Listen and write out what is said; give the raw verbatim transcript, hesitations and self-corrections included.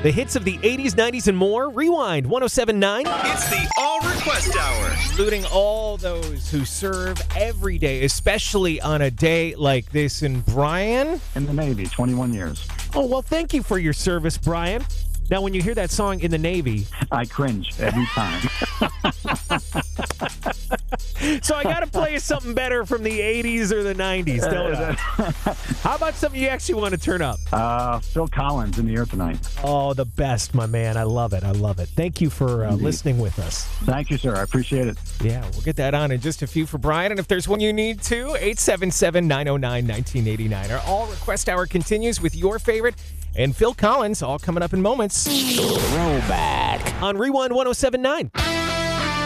The hits of the eighties, nineties, and more. Rewind one oh seven point nine. It's the All Request Hour. Including all those who serve every day, especially on a day like this. And Brian? In the Navy, twenty-one years. Oh, well, thank you for your service, Brian. Now, when you hear that song In the Navy, I cringe every time. so I got to play you something better from the eighties or the nineties, don't I? How about something you actually want to turn up? Uh, Phil Collins, In the Air Tonight. Oh, the best, my man. I love it. I love it. Thank you for uh, listening with us. Thank you, sir. I appreciate it. Yeah, we'll get that on in just a few for Brian. And if there's one you need to, eight seven seven, nine oh nine, nineteen eighty-nine. Our All Request Hour continues with your favorite and Phil Collins, all coming up in moments. Throwback on Rewind one oh seven point nine.